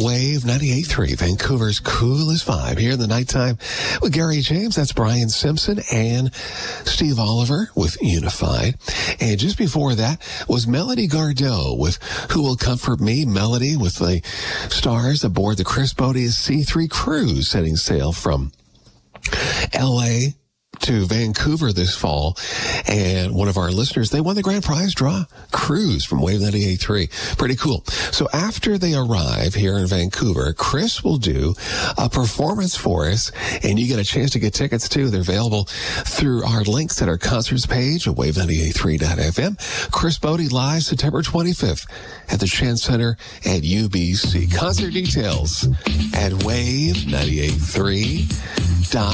Wave 98.3, Vancouver's coolest vibe here in the nighttime with Gary James. That's Brian Simpson and Steve Oliver with Unified. And just before that was Melody Gardot with Who Will Comfort Me. Melody with the stars aboard the Chris Bodie C3 cruise setting sail from LA to Vancouver this fall, and one of our listeners, they won the grand prize draw cruise from Wave 98.3. Pretty cool. So after they arrive here in Vancouver, Chris will do a performance for us, and you get a chance to get tickets too. They're available through our links at our concerts page at wave983.fm. Chris Bodie live September 25th at the Shen Center at UBC. Concert details at wave983.fm.